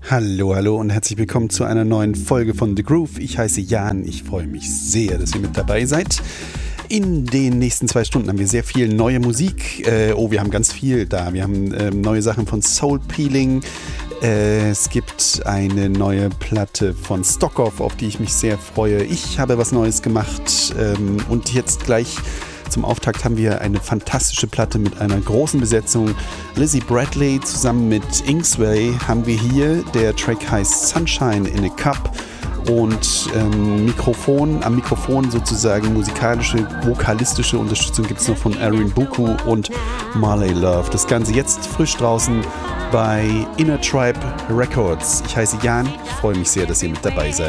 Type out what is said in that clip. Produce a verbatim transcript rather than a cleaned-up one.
Hallo, hallo und herzlich willkommen zu einer neuen Folge von The Groove. Ich heiße Jan, ich freue mich sehr, dass ihr mit dabei seid. In den nächsten zwei Stunden haben wir sehr viel neue Musik. Äh, oh, wir haben ganz viel da. Wir haben äh, neue Sachen von Soul Peeling. Äh, es gibt eine neue Platte von Stockoff, auf die ich mich sehr freue. Ich habe was Neues gemacht ähm, und jetzt gleich zum Auftakt haben wir eine fantastische Platte mit einer großen Besetzung. Lizzie Bradley zusammen mit Inksway haben wir hier. Der Track heißt Sunshine in a Cup. Und ähm, Mikrofon, am Mikrofon sozusagen musikalische, vokalistische Unterstützung gibt es noch von Erin Buku und Marley Love. Das Ganze jetzt frisch draußen bei Inner Tribe Records. Ich heiße Jan, freue mich sehr, dass ihr mit dabei seid.